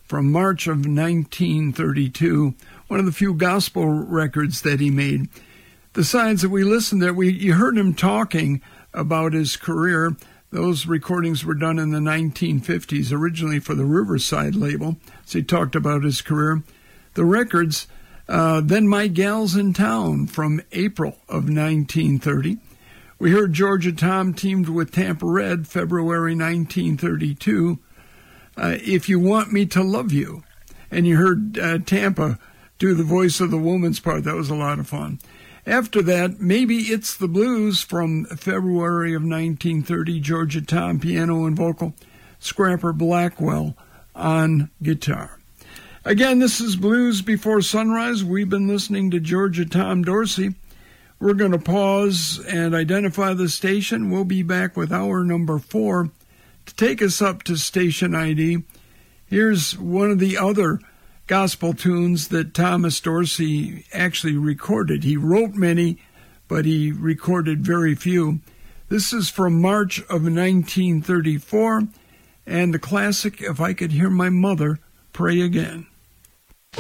from March of 1932, one of the few gospel records that he made. The sides that we listened to, you heard him talking about his career. Those recordings were done in the 1950s, originally for the Riverside label. So he talked about his career. The records, Then My Gal's in Town from April of 1930. We heard Georgia Tom teamed with Tampa Red, February 1932. If You Want Me to Love You. And you heard Tampa do the voice of the woman's part. That was a lot of fun. After that, Maybe It's the Blues from February of 1930, Georgia Tom, piano and vocal, Scrapper Blackwell on guitar. Again, this is Blues Before Sunrise. We've been listening to Georgia Tom Dorsey. We're going to pause and identify the station. We'll be back with hour number 4 to take us up to station ID. Here's one of the other gospel tunes that Thomas Dorsey actually recorded. He wrote many, but he recorded very few. This is from March of 1934, and the classic, If I Could Hear My Mother Pray Again.